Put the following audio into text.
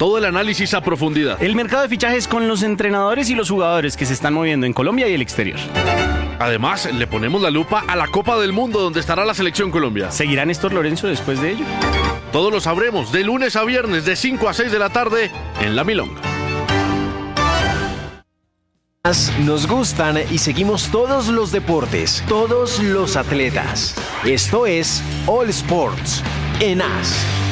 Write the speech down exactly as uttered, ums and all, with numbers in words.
Todo el análisis a profundidad. El mercado de fichajes con los entrenadores y los jugadores que se están moviendo en Colombia y el exterior. Además, le ponemos la lupa a la Copa del Mundo, donde estará la Selección Colombia. ¿Seguirá Néstor Lorenzo después de ello? Todo lo sabremos de lunes a viernes de cinco a seis de la tarde en La Milonga. Nos gustan y seguimos todos los deportes, todos los atletas. Esto es All Sports en A S.